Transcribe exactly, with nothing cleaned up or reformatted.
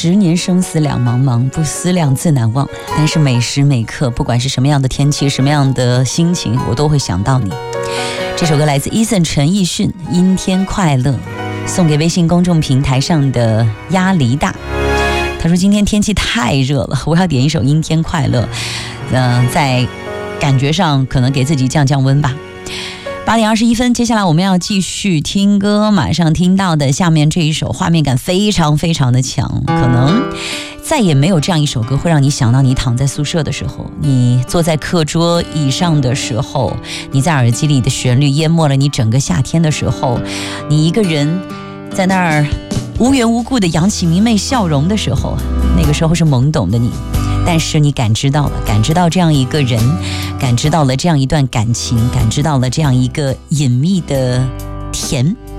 十年生死两茫茫，不思量，自难忘。但是每时每刻，不管是什么样的天气，什么样的心情，我都会想到你。这首歌来自 Eason 陈奕迅，《阴天快乐》，送给微信公众平台上的压力大。他说今天天气太热了，我要点一首《阴天快乐》，呃，在感觉上可能给自己降降温吧。八点二十一分，接下来我们要继续听歌。马上听到的下面这一首，画面感非常非常的强，可能再也没有这样一首歌会让你想到你躺在宿舍的时候，你坐在课桌椅上的时候，你在耳机里的旋律淹没了你整个夏天的时候，你一个人在那儿无缘无故的扬起明媚笑容的时候，那个时候是懵懂的你，但是你感知到了，感知到这样一个人，感知到了这样一段感情，感知到了这样一个隐秘的甜。